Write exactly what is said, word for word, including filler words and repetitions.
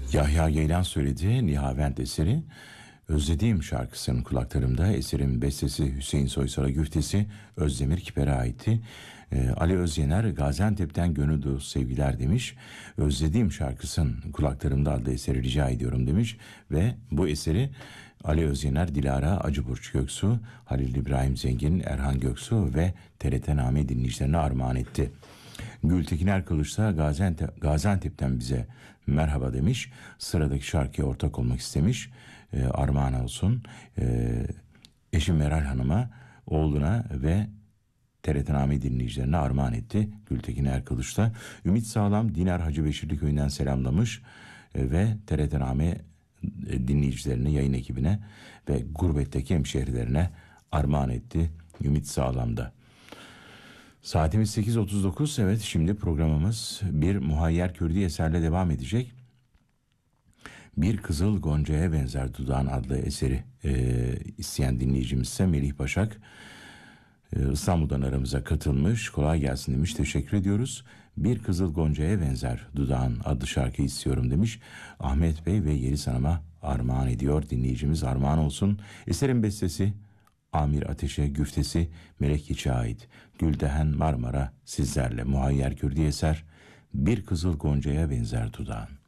Yahya Geylan söyledi, Nihavent eseri. Özlediğim şarkısının kulaklarımda. Eserin bestesi Hüseyin Soysal'a, güftesi Özdemir Kiper'e aitti. Ee, Ali Özyener Gaziantep'ten gönül dolusu sevgiler demiş. Özlediğim şarkısının kulaklarımda adlı eseri rica ediyorum demiş. Ve bu eseri Ali Özyener, Dilara Acıburç Göksu, Halil İbrahim Zengin, Erhan Göksu ve T R T Name dinleyicilerine armağan etti. Gültekin Erkılıç da Gaziantep, Gaziantep'ten bize merhaba demiş. Sıradaki şarkıya ortak olmak istemiş. E, armağan olsun. E, eşim Meral Hanım'a, oğluna ve T R T Name dinleyicilerine armağan etti. Gültekin Erkılıç da Ümit Sağlam Dinar Hacı Beşirli köyünden selamlamış. E, ve T R T Name dinleyicilerine, yayın ekibine ve gurbetteki hemşehrilerine armağan etti. Ümit Sağlam'da. Saatimiz sekiz otuz dokuz. Evet, şimdi programımız bir muhayyer Kürdi eserle devam edecek. Bir Kızıl Gonca'ya Benzer Dudağın adlı eseri e, isteyen dinleyicimiz ise Melih Başak. E, İstanbul'dan aramıza katılmış. Kolay gelsin demiş. Teşekkür ediyoruz. Bir Kızıl Gonca'ya Benzer Dudağın adlı şarkı istiyorum demiş. Ahmet Bey ve Yeliz Hanım'a armağan ediyor. Dinleyicimiz armağan olsun. Eserin bestesi Amir Ateş'e, güftesi Melek Hiç'e ait. Güldehen Marmara sizlerle. Muhayyer Kürdi eser Bir Kızıl Gonca'ya Benzer Dudağın.